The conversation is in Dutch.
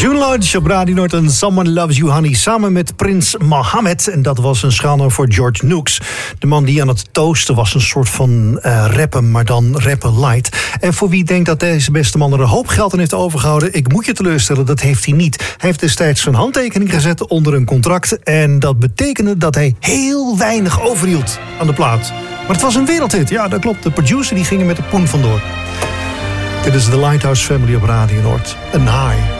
June Lodge op Radio Noord en Someone Loves You Honey samen met Prins Mohammed. En dat was een schande voor George Nooks. De man die aan het toasten was, een soort van rappen, maar dan rappen light. En voor wie denkt dat deze beste man er een hoop geld aan heeft overgehouden, ik moet je teleurstellen, dat heeft hij niet. Hij heeft destijds zijn handtekening gezet onder een contract. En dat betekende dat hij heel weinig overhield aan de plaat. Maar het was een wereldhit, ja dat klopt. De producer die ging er met de poen vandoor. Dit is de Lighthouse Family op Radio Noord. Een high.